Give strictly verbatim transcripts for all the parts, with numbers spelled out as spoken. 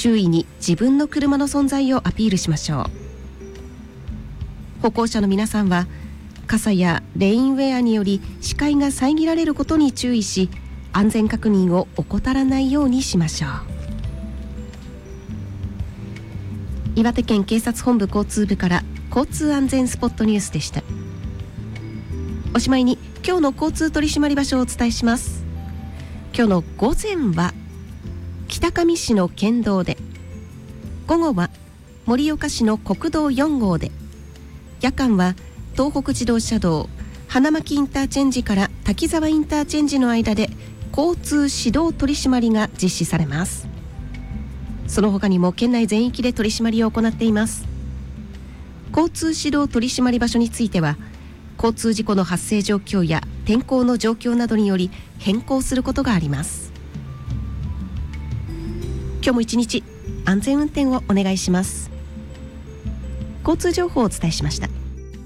周囲に自分の車の存在をアピールしましょう。歩行者の皆さんは傘やレインウェアにより視界が遮られることに注意し、安全確認を怠らないようにしましょう。岩手県警察本部交通部から交通安全スポットニュースでした。おしまいに今日の交通取締り場所をお伝えします。今日の午前は北上市の県道で、午後は盛岡市の国道よん号で、夜間は東北自動車道花巻インターチェンジから滝沢インターチェンジの間で交通指導取締りが実施されます。その他にも県内全域で取り締まりを行っています。交通指導取締り場所については、交通事故の発生状況や天候の状況などにより変更することがあります。今日も一日安全運転をお願いします。交通情報をお伝えしました。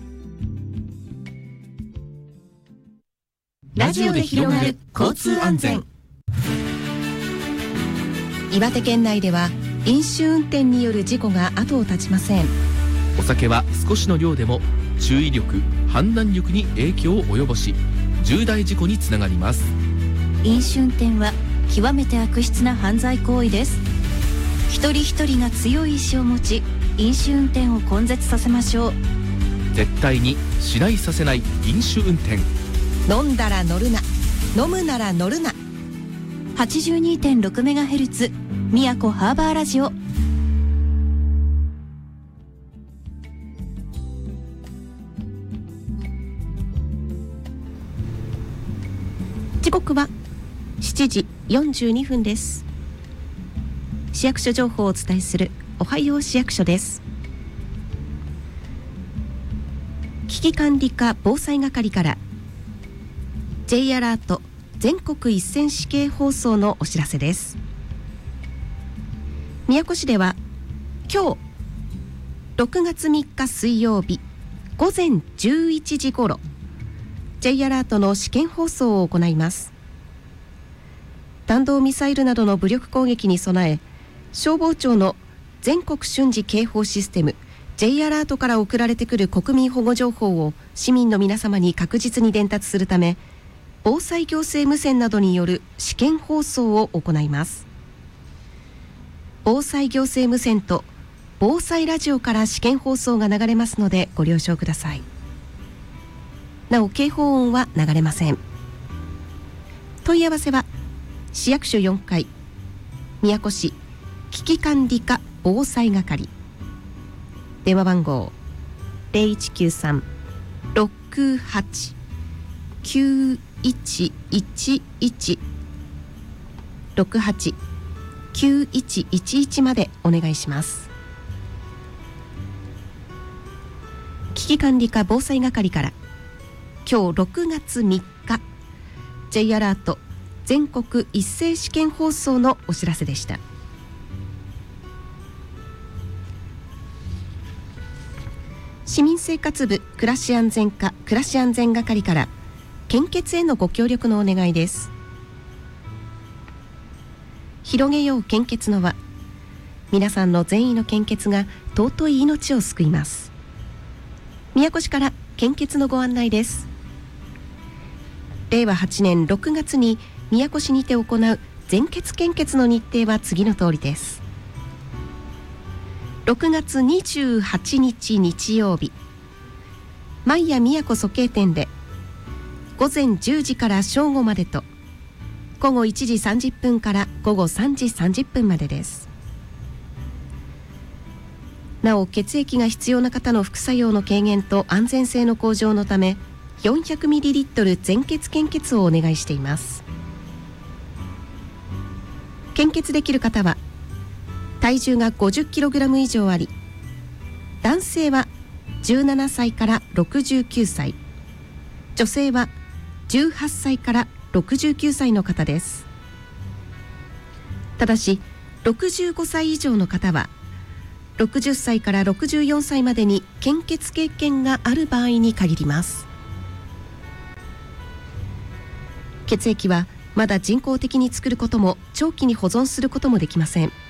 ラジオで広がる交通安全。 岩手県内では飲酒運転による事故が後を絶ちません。 お酒は少しの量でも注意力、判断力に影響を及ぼし、重大事故につながります。 飲酒運転は極めて悪質な犯罪行為です。一人一人が強い意志を持ち、飲酒運転を根絶させましょう。 絶対にしないさせない飲酒運転。 飲んだら乗るな、飲むなら乗るな。 はちじゅうにてんろくメガヘルツ 宮古ハーバーラジオ。 時刻はしちじよんじゅうにふんです。市役所情報をお伝えするおはよう市役所です。危機管理課防災係から J アラート全国一斉指定放送のお知らせです。宮古市では今日ろくがつみっか水曜日午前じゅういちじごろ J アラートの試験放送を行います。弾道ミサイルなどの武力攻撃に備え、消防庁の全国瞬時警報システム J アラートから送られてくる国民保護情報を市民の皆様に確実に伝達するため、防災行政無線などによる試験放送を行います。防災行政無線と防災ラジオから試験放送が流れますのでご了承ください。なお警報音は流れません。問い合わせは市役所よんかい宮古市危機管理課防災係、電話番号 ゼロいちきゅうさん ろくはち きゅういちいちいち ろくはち きゅういちいちいちまでお願いします。危機管理課防災係から今日ろくがつみっか J アラート全国一斉試験放送のお知らせでした。市民生活部暮らし安全課暮らし安全係から献血へのご協力のお願いです。広げよう献血の輪。皆さんの善意の献血が尊い命を救います。宮古市から献血のご案内です。れいわはちねんろくがつに宮古市にて行う全血献血の日程は次の通りです。ろくがつにじゅうはちにち日曜日、マイヤ宮古蘇慶店で午前じゅうじから正午までと、午後いちじさんじゅっぷんから午後さんじさんじゅっぷんまでです。なお血液が必要な方の副作用の軽減と安全性の向上のため よんひゃくミリリットル 全血献血をお願いしています。献血できる方は体重が ごじゅっキログラム 以上あり、男性はじゅうななさいからろくじゅうきゅうさい、女性はじゅうはっさいからろくじゅうきゅうさいの方です。ただしろくじゅうごさい以上の方はろくじゅっさいからろくじゅうよんさいまでに献血経験がある場合に限ります。血液はまだ人工的に作ることも長期に保存することもできません。